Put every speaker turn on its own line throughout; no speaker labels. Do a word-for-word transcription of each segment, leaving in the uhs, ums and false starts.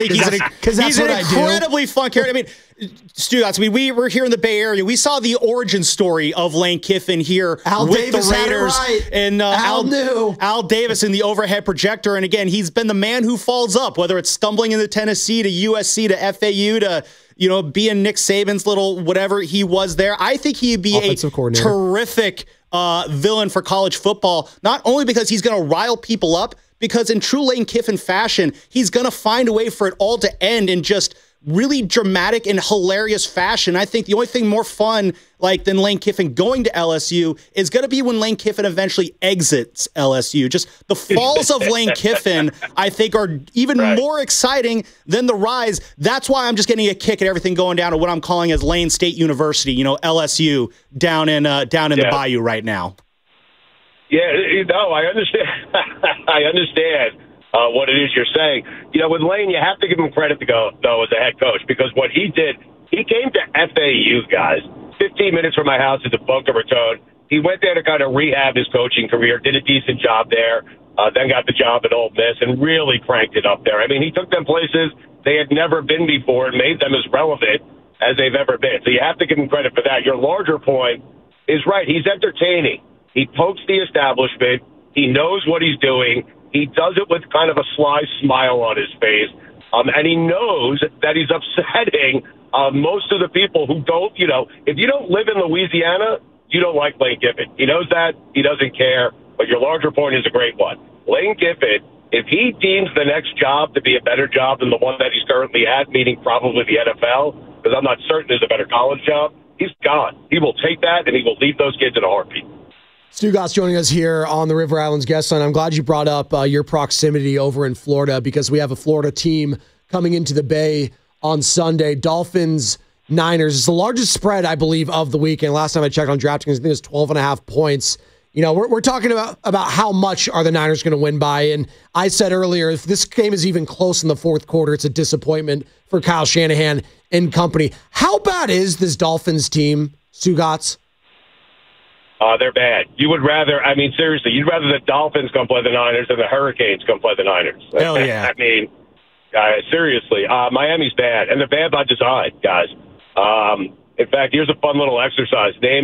He's an,
that's
he's an
what
incredibly fun character. I mean, Stu, I mean, we were here in the Bay Area. We saw the origin story of Lane Kiffin here
Al
with
Davis
the Raiders
had it right.
and uh,
Al,
Al,
knew.
Al Davis in the overhead projector. And again, he's been the man who falls up, whether it's stumbling into Tennessee to U S C to F A U to, you know, being Nick Saban's little whatever he was there. I think he'd be
Offensive
a terrific uh, villain for college football, not only because he's going to rile people up, because in true Lane Kiffin fashion, he's going to find a way for it all to end in just really dramatic and hilarious fashion. I think the only thing more fun like than Lane Kiffin going to L S U is going to be when Lane Kiffin eventually exits L S U. Just the falls of Lane Kiffin, I think, are even right. more exciting than the rise. That's why I'm just getting a kick at everything going down to what I'm calling as Lane State University, you know, L S U down in uh, down in yeah. the Bayou right now.
Yeah, no, I understand. I understand uh, what it is you're saying. You know, with Lane, you have to give him credit to go, though, as a head coach, because what he did, he came to F A U, guys, fifteen minutes from my house at the Boca Raton. He went there to kind of rehab his coaching career, did a decent job there, uh, then got the job at Ole Miss and really cranked it up there. I mean, he took them places they had never been before and made them as relevant as they've ever been. So you have to give him credit for that. Your larger point is right. He's entertaining. He pokes the establishment. He knows what he's doing. He does it with kind of a sly smile on his face. Um, and he knows that he's upsetting uh, most of the people who don't, you know, if you don't live in Louisiana, you don't like Lane Kiffin. He knows that. He doesn't care. But your larger point is a great one. Lane Kiffin, if he deems the next job to be a better job than the one that he's currently at, meaning probably the N F L, because I'm not certain there's a better college job, he's gone. He will take that, and he will leave those kids in a heartbeat.
Stugotz joining us here on the River Islands Guest Line. I'm glad you brought up uh, your proximity over in Florida, because we have a Florida team coming into the Bay on Sunday. Dolphins, Niners. It's the largest spread, I believe, of the weekend. Last time I checked on DraftKings, I think it was twelve and a half points. You know, we're, we're talking about, about how much are the Niners going to win by. And I said earlier, if this game is even close in the fourth quarter, it's a disappointment for Kyle Shanahan and company. How bad is this Dolphins team, Stugotz?
Uh, they're bad. You would rather, I mean, seriously, you'd rather the Dolphins come play the Niners than the Hurricanes come play the Niners.
Hell yeah.
I mean, uh, seriously, uh, Miami's bad. And they're bad by design, guys. Um, in fact, here's a fun little exercise. Name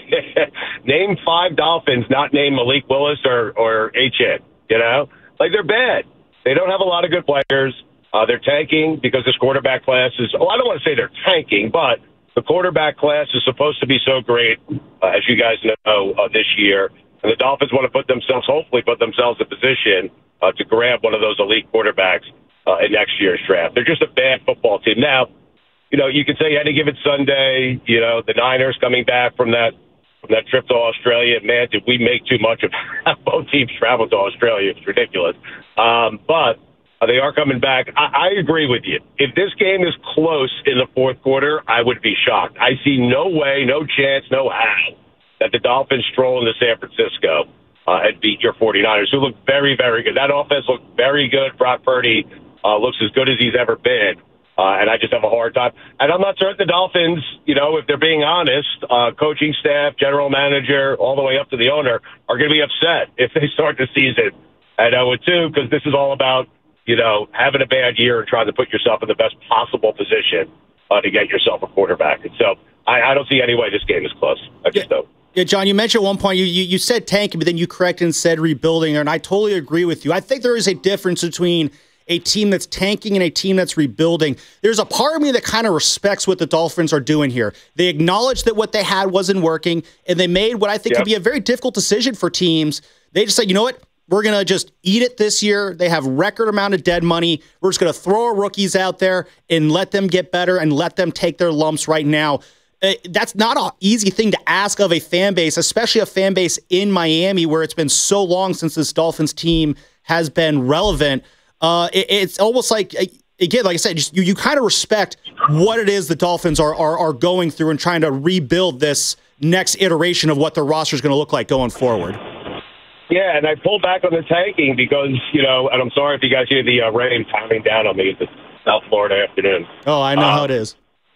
name five Dolphins, not name Malik Willis or, or H N, you know? Like, they're bad. They don't have a lot of good players. Uh, they're tanking because this quarterback class is, oh, I don't want to say they're tanking, but the quarterback class is supposed to be so great, uh, as you guys know, uh, this year. And the Dolphins want to put themselves, hopefully put themselves in position uh, to grab one of those elite quarterbacks uh, in next year's draft. They're just a bad football team. Now, you know, you can say any given Sunday, you know, the Niners coming back from that from that trip to Australia, man, did we make too much of both teams travel to Australia? It's ridiculous. Um, but Uh, they are coming back. I, I agree with you. If this game is close in the fourth quarter, I would be shocked. I see no way, no chance, no how that the Dolphins stroll into San Francisco uh, and beat your 49ers, who look very, very good. That offense looked very good. Brock Purdy uh, looks as good as he's ever been. Uh, and I just have a hard time. And I'm not certain the Dolphins, you know, if they're being honest, uh, coaching staff, general manager, all the way up to the owner, are going to be upset if they start the season at oh and two, because this is all about, you know, having a bad year and trying to put yourself in the best possible position uh, to get yourself a quarterback. And so I, I don't see any way this game is close. I just
yeah.
don't.
Yeah, John, you mentioned at one point, you, you you said tanking, but then you corrected and said rebuilding, and I totally agree with you. I think there is a difference between a team that's tanking and a team that's rebuilding. There's a part of me that kind of respects what the Dolphins are doing here. They acknowledged that what they had wasn't working, and they made what I think yep. could be a very difficult decision for teams. They just said, you know what? We're going to just eat it this year. They have record amount of dead money. We're just going to throw our rookies out there and let them get better and let them take their lumps right now. Uh, that's not an easy thing to ask of a fan base, especially a fan base in Miami where it's been so long since this Dolphins team has been relevant. Uh, it, it's almost like, again, like I said, just, you, you kind of respect what it is the Dolphins are, are, are going through and trying to rebuild this next iteration of what their roster is going to look like going forward.
Yeah, and I pulled back on the tanking because, you know, and I'm sorry if you guys hear the uh, rain pounding down on me. It's a South Florida afternoon.
Oh, I know um, how it is.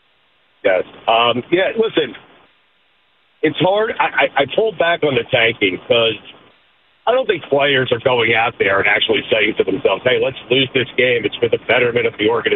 Yes. Um, yeah, listen, it's hard. I, I, I pulled back on the tanking because I don't think players are going out there and actually saying to themselves, hey, let's lose this game. It's for the betterment of the organization.